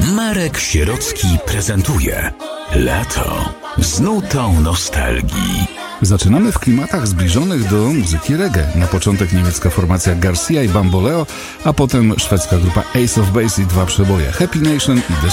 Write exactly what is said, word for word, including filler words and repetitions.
Marek Sierocki prezentuje Lato z nutą nostalgii. Zaczynamy w klimatach zbliżonych do muzyki reggae. Na początek niemiecka formacja Garcia i Bamboleo, a potem szwedzka grupa Ace of Base i dwa przeboje Happy Nation i The